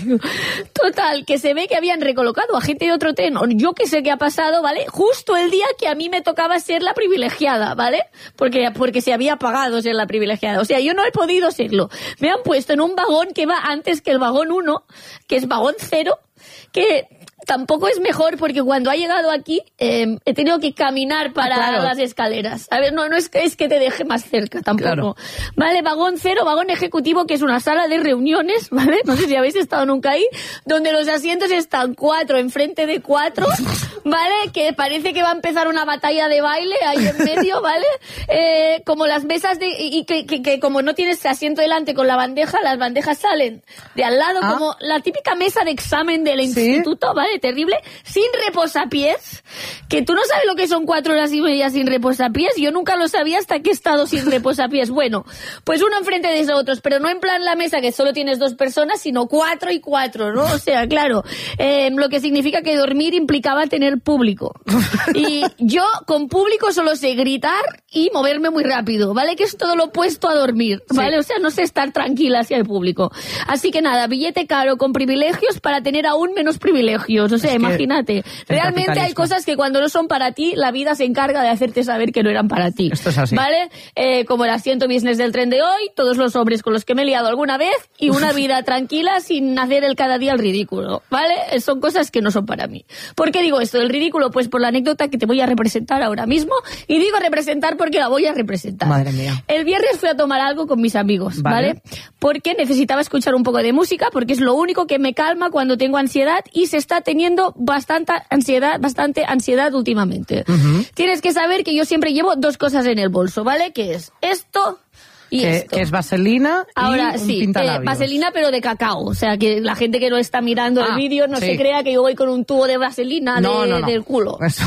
Total, que se ve que habían recolocado a gente de otro tren. O yo que sé qué ha pasado, ¿vale? Justo el día que a mí me tocaba ser la privilegiada, ¿vale? Porque, porque se había pagado ser la privilegiada. O sea, yo no he podido serlo. Me han puesto en un vagón que va antes que el vagón uno, que es vagón cero, que tampoco es mejor porque cuando ha llegado aquí eh, he tenido que caminar para Ah, claro. las escaleras. A ver, no, no es que, es que te deje más cerca tampoco. Claro. Vale, vagón cero, vagón ejecutivo, que es una sala de reuniones, ¿vale? No sé si habéis estado nunca ahí, donde los asientos están cuatro enfrente de cuatro, ¿vale? Que parece que va a empezar una batalla de baile ahí en medio, ¿vale? Eh, como las mesas de... Y que, que, que como no tienes asiento delante con la bandeja, las bandejas salen de al lado, Ah. como la típica mesa de examen del instituto, ¿vale? Terrible, sin reposapiés, que tú no sabes lo que son cuatro horas y media sin reposapiés. Yo nunca lo sabía hasta que he estado sin reposapiés. Bueno, pues uno enfrente de esos otros, pero no en plan la mesa que solo tienes dos personas, sino cuatro y cuatro, ¿no? O sea, claro, eh, lo que significa que dormir implicaba tener público. Y yo con público solo sé gritar y moverme muy rápido, ¿vale? Que es todo lo opuesto a dormir, ¿vale? Sí. O sea, no sé estar tranquila hacia el público. Así que nada, billete caro con privilegios para tener aún menos privilegios. O sea, Es que imagínate. Realmente hay capitalismo. cosas que cuando no son para ti, la vida se encarga de hacerte saber que no eran para ti. Esto es así. ¿Vale? Eh, como el asiento business del tren de hoy, todos los hombres con los que me he liado alguna vez y una vida tranquila sin hacer el cada día el ridículo. ¿Vale? Eh, Son cosas que no son para mí. ¿Por qué digo esto del ridículo? Pues por la anécdota que te voy a representar ahora mismo. Y digo representar porque la voy a representar. Madre mía. El viernes fui a tomar algo con mis amigos, Vale. ¿vale? Porque necesitaba escuchar un poco de música, porque es lo único que me calma cuando tengo ansiedad y se está teniendo bastante ansiedad, bastante ansiedad últimamente. Ujú. Tienes que saber que yo siempre llevo dos cosas en el bolso, ¿vale? Que es esto y Que, esto. que es vaselina y Ahora un sí, eh, pintalabios. vaselina pero de cacao, o sea que la gente que no está mirando Ah, el vídeo no sí. se crea que yo voy con un tubo de vaselina No, de- no, no. del culo. Eso.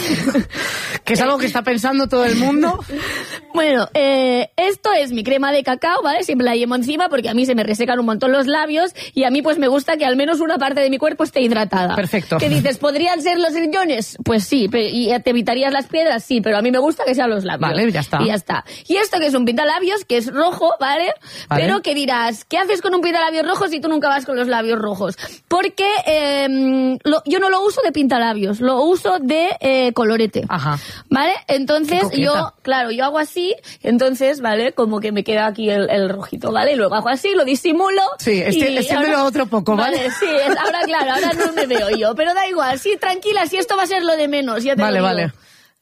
Que es algo que está pensando todo el mundo. Bueno, eh, esto es mi crema de cacao, ¿vale? Siempre la llevo encima porque a mí se me resecan un montón los labios y a mí pues me gusta que al menos una parte de mi cuerpo esté hidratada. Perfecto. ¿Qué dices? ¿Podrían ser los riñones? Pues sí, pe- y te evitarías las piedras, sí, pero a mí me gusta que sean los labios. Vale, ya está. Y ya está. Y esto que es un pintalabios, que es rojo, ¿vale? Vale. Pero que dirás, ¿qué haces con un pintalabios rojo si tú nunca vas con los labios rojos? Porque eh, lo- yo no lo uso de pintalabios, lo uso de eh, colorete. Ajá. ¿Vale? Entonces Qué yo, coqueta. claro, yo hago así, entonces, ¿vale? Como que me queda aquí el, el rojito, ¿vale? Y luego hago así, lo disimulo. Sí, este- y extiéndelo ahora- otro poco, ¿vale? Sí, es- ahora claro, ahora no me veo yo, pero da igual, sí, tranquila, si esto va a ser lo de menos, ya te Vale, lo digo. vale.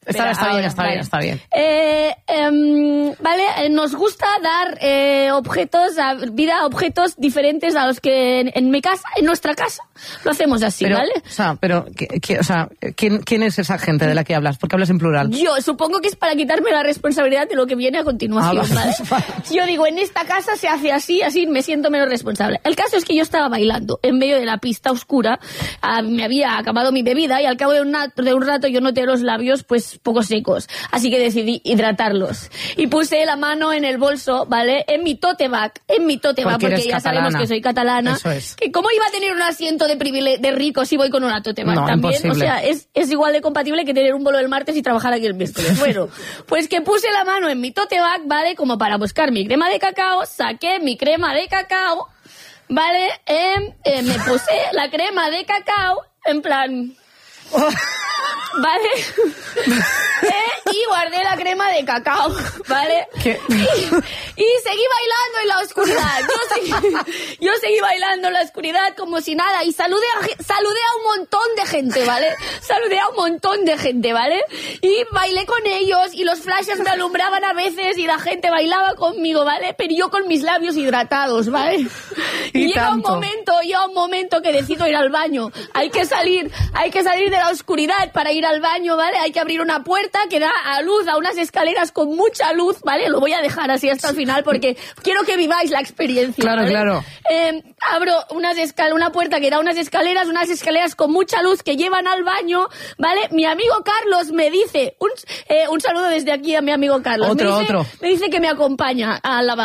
Está, está ahora, bien, está vale. bien, está bien. Eh, eh, vale, eh, nos gusta dar eh, objetos, a, vida a objetos diferentes a los que en, en mi casa, en nuestra casa, lo hacemos así, pero, ¿vale? O sea, pero, ¿qué, qué, o sea ¿quién, ¿quién es esa gente de la que hablas? Porque hablas en plural. Yo supongo que es para quitarme la responsabilidad de lo que viene a continuación, ah, ¿vale? vale. Yo digo, en esta casa se hace así, así me siento menos responsable. El caso es que yo estaba bailando en medio de la pista oscura, ah, me había acabado mi bebida y al cabo de, una, de un rato yo noté los labios pues poco secos, así que decidí hidratarlos. Y puse la mano en el bolso, ¿vale? En mi tote bag, en mi tote bag, porque, porque ya catalana. Sabemos que soy catalana. Eso es. Que ¿cómo iba a tener un asiento de privile de rico si voy con una tote bag no, también? Imposible. O sea, es, es igual de compatible que tener un bolo el martes y trabajar aquí el miércoles. Bueno, pues que puse la mano en mi tote bag, ¿vale? Como para buscar mi crema de cacao, saqué mi crema de cacao, ¿vale? Eh, eh, me puse la crema de cacao, en plan... ¿Vale? eh, y guardé la crema de cacao, ¿vale? ¿Qué? Y, y seguí bailando en la oscuridad. Yo seguí, yo seguí bailando en la oscuridad como si nada. Y saludé a, saludé a un montón de gente, ¿vale? Saludé a un montón de gente, ¿vale? Y bailé con ellos y los flashes me alumbraban a veces y la gente bailaba conmigo, ¿vale? Pero yo con mis labios hidratados, ¿vale? Y, y llega tanto. un momento, llega un momento que decido ir al baño. Hay que salir, hay que salir de la oscuridad para ir al baño, ¿vale? Hay que abrir una puerta que da a luz, a unas escaleras con mucha luz, ¿vale? Lo voy a dejar así hasta el final porque quiero que viváis la experiencia. Claro, ¿vale? claro. Eh, abro unas escal- una puerta que da unas escaleras, unas escaleras con mucha luz que llevan al baño, ¿vale? Mi amigo Carlos me dice, un, eh, un saludo desde aquí a mi amigo Carlos. Otro, me dice, otro. Me dice que me acompaña al lavabo.